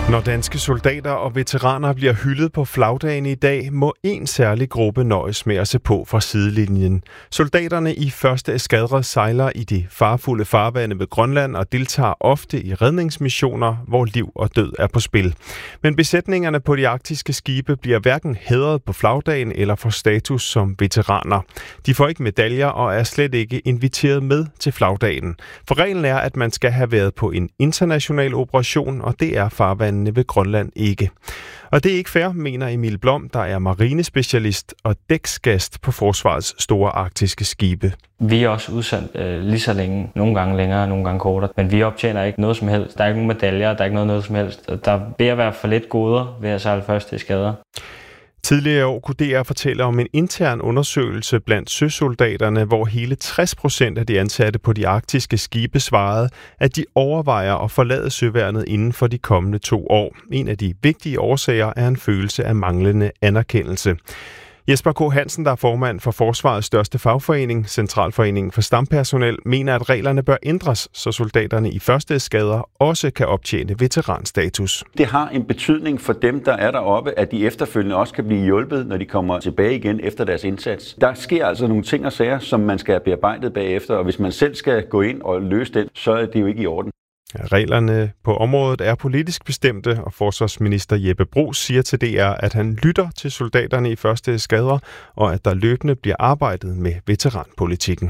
Når danske soldater og veteraner bliver hyldet på flagdagen i dag, må en særlig gruppe nøjes med at se på fra sidelinjen. Soldaterne i 1. eskadre sejler i de farfulde farvande ved Grønland og deltager ofte i redningsmissioner, hvor liv og død er på spil. Men besætningerne på de arktiske skibe bliver hverken hædret på flagdagen eller får status som veteraner. De får ikke medaljer og er slet ikke inviteret med til flagdagen. For reglen er, at man skal have været på en international operation, og det er farvandene ved Grønland ikke. Og det er ikke fair, mener Emil Blom, der er marinespecialist og dæksgast på Forsvarets store arktiske skibe. Vi er også udsendt lige så længe, nogle gange længere, nogle gange kortere, men vi optjener ikke noget som helst. Der er ikke nogen medaljer, der er ikke noget som helst. Der er ved at være for lidt goder ved at sejle 1. eskadre. Tidligere i år kunne DR fortælle om en intern undersøgelse blandt søsoldaterne, hvor hele 60% af de ansatte på de arktiske skibe svarede, at de overvejer at forlade søværnet inden for de kommende 2 år. En af de vigtige årsager er en følelse af manglende anerkendelse. Jesper K. Hansen, der er formand for Forsvarets største fagforening, Centralforeningen for Stampersonel, mener, at reglerne bør ændres, så soldaterne i 1. eskadre også kan optjene veteranstatus. Det har en betydning for dem, der er deroppe, at de efterfølgende også kan blive hjulpet, når de kommer tilbage igen efter deres indsats. Der sker altså nogle ting og sager, som man skal have bearbejdet bagefter, og hvis man selv skal gå ind og løse den, så er det jo ikke i orden. Reglerne på området er politisk bestemte, og forsvarsminister Jeppe Bruus siger til DR, at han lytter til soldaterne i 1. eskadre, og at der løbende bliver arbejdet med veteranpolitikken.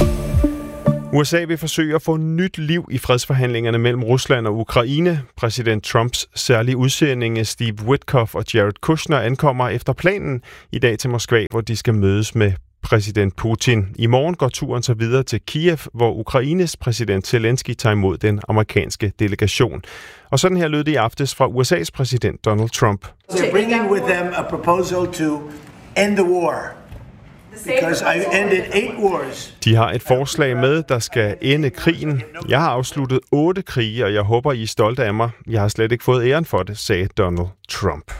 USA vil forsøge at få nyt liv i fredsforhandlingerne mellem Rusland og Ukraine. Præsident Trumps særlige udsendinge Steve Witkoff og Jared Kushner ankommer efter planen i dag til Moskva, hvor de skal mødes med præsident Putin. I morgen går turen så videre til Kiev, hvor Ukraines præsident Zelensky tager imod den amerikanske delegation. Og sådan her lød det i aftes fra USA's præsident Donald Trump. They're bringing with them a proposal to end the war. Because I ended 8 wars. De har et forslag med, der skal ende krigen. Jeg har afsluttet 8 krige, og jeg håber, I er stolte af mig. Jeg har slet ikke fået æren for det, sagde Donald Trump.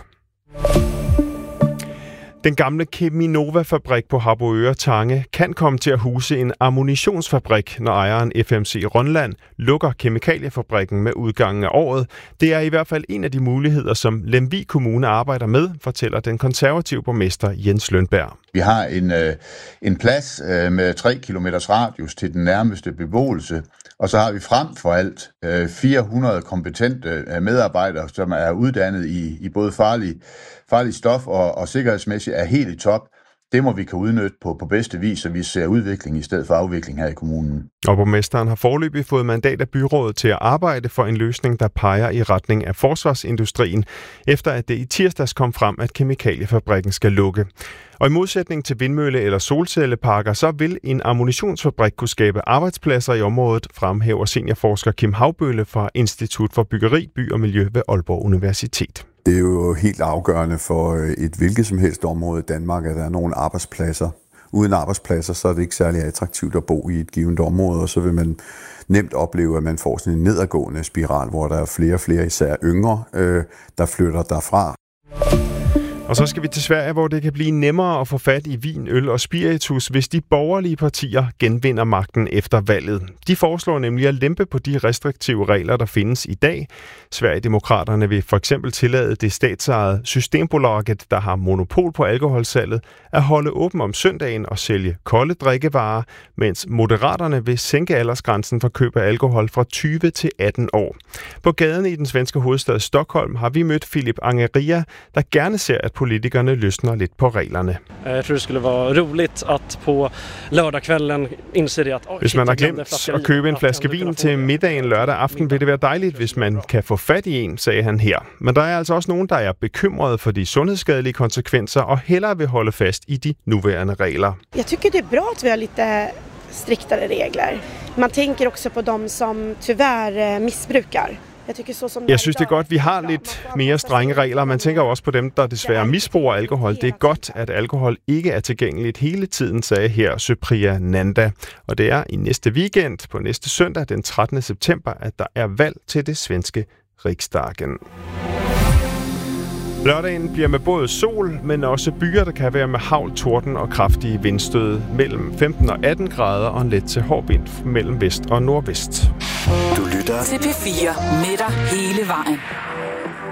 Den gamle Cheminova-fabrik på Harboøre Tange kan komme til at huse en ammunitionsfabrik, når ejeren FMC Rønland lukker kemikaliefabrikken med udgangen af året. Det er i hvert fald en af de muligheder, som Lemvig Kommune arbejder med, fortæller den konservative borgmester Jens Lønberg. Vi har en plads med 3 kilometers radius til den nærmeste beboelse, og så har vi frem for alt 400 kompetente medarbejdere, som er uddannet i både farlig stof og sikkerhedsmæssigt er helt i top. Det må vi kan udnytte på bedste vis, så vi ser udvikling i stedet for afvikling her i kommunen. Og borgmesteren har foreløbig fået mandat af byrådet til at arbejde for en løsning, der peger i retning af forsvarsindustrien, efter at det i tirsdags kom frem, at kemikaliefabrikken skal lukke. Og i modsætning til vindmølle- eller solcelleparker, så vil en ammunitionsfabrik kunne skabe arbejdspladser i området, fremhæver seniorforsker Kim Havbølle fra Institut for Byggeri, By og Miljø ved Aalborg Universitet. Det er jo helt afgørende for et hvilket som helst område i Danmark, at der er nogle arbejdspladser. Uden arbejdspladser, så er det ikke særlig attraktivt at bo i et givet område, og så vil man nemt opleve, at man får sådan en nedadgående spiral, hvor der er flere og flere, især yngre, der flytter derfra. Og så skal vi til Sverige, hvor det kan blive nemmere at få fat i vin, øl og spiritus, hvis de borgerlige partier genvinder magten efter valget. De foreslår nemlig at lempe på de restriktive regler, der findes i dag. Sverigedemokraterne vil for eksempel tillade det statsejede Systembolaget, der har monopol på alkoholsalget, at holde åben om søndagen og sælge kolde drikkevarer, mens Moderaterne vil sænke aldersgrænsen for køb af alkohol fra 20 til 18 år. På gaden i den svenske hovedstad Stockholm har vi mødt Filip Angeria, der gerne ser, at politikerne løsner lidt på reglerne. Jeg tror det skulle være roligt at på lørdagskvällen indse det, at hvis man har glemt at købe en flaske vin til middagen lørdag aften, vil det være dejligt, hvis man kan få fat i en, sagde han her. Men der er altså også nogen, der er bekymrede for de sundhedsskadelige konsekvenser og hellere vil holde fast i de nuværende regler. Jeg synes det er bra at vi har lidt striktare regler. Man tænker også på dem som tyvärr missbrukar. Jeg synes, det er godt, at vi har lidt mere strenge regler. Man tænker også på dem, der desværre misbruger alkohol. Det er godt, at alkohol ikke er tilgængeligt hele tiden, sagde her Supriya Nanda. Og det er i næste weekend, på næste søndag, den 13. september, at der er valg til det svenske Riksdagen. Lørdagen bliver med både sol, men også byer, der kan være med hagl, torden og kraftige vindstød mellem 15 og 18 grader og en let til hård vind mellem vest og nordvest. Du lytter til P4 med dig hele vejen.